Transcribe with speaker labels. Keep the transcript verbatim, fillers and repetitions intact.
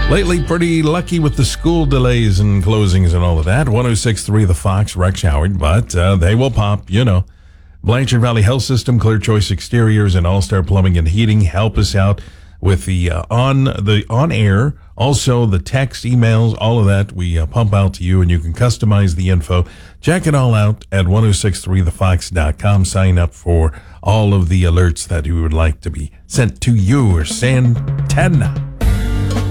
Speaker 1: Lately, pretty lucky with the school delays and closings and all of that. one oh six point three The Fox, Rex Howard, but uh, they will pop, you know. Blanchard Valley Health System, Clear Choice Exteriors, and All-Star Plumbing and Heating help us out with the uh, on the on air, also the text, emails, all of that we uh, pump out to you, and you can customize the info. Check it all out at ten sixty-three the fox dot com. Sign up for all of the alerts that you would like to be sent to you or Santana.